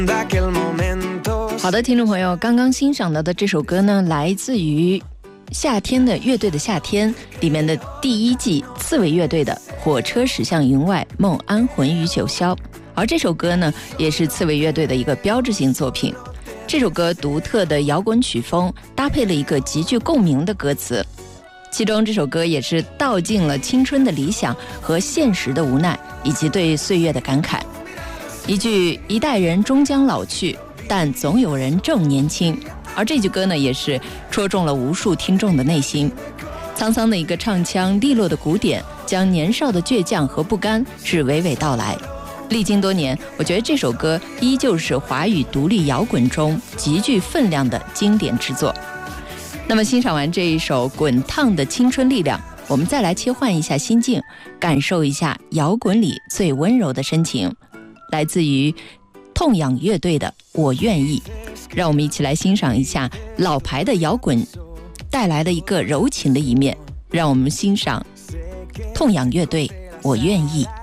好的，听众朋友，刚刚欣赏到的这首歌呢，来自于夏天的乐队的夏天里面的第一季刺猬乐队的火车驶向云外，梦安魂与九霄。而这首歌呢，也是刺猬乐队的一个标志性作品。这首歌独特的摇滚曲风搭配了一个极具共鸣的歌词，其中这首歌也是道尽了青春的理想和现实的无奈，以及对岁月的感慨。一句一代人终将老去，但总有人正年轻。而这句歌呢，也是戳中了无数听众的内心。沧桑的一个唱腔，利落的鼓点，将年少的倔强和不甘是娓娓道来。历经多年，我觉得这首歌依旧是华语独立摇滚中极具分量的经典之作。那么欣赏完这一首滚烫的青春力量，我们再来切换一下心境，感受一下摇滚里最温柔的深情，来自于痛仰乐队的《我愿意》。让我们一起来欣赏一下老牌的摇滚带来的一个柔情的一面。让我们欣赏痛仰乐队《我愿意》。